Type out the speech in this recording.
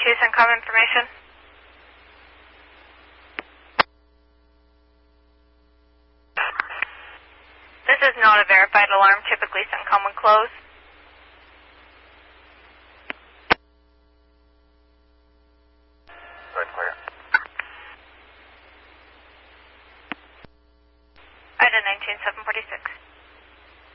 CENTCOM information. This is not a verified alarm. Typically, CENTCOM would close. Good, clear. Ida 19746.